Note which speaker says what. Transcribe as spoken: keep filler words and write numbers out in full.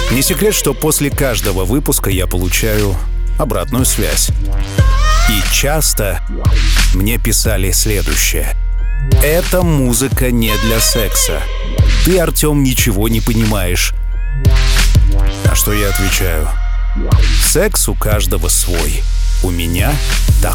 Speaker 1: Не секрет, что после каждого выпуска я получаю обратную связь. И часто мне писали следующее. «Эта музыка не для секса. Ты, Артем, ничего не понимаешь». А что я отвечаю? Секс у каждого свой. У меня такой.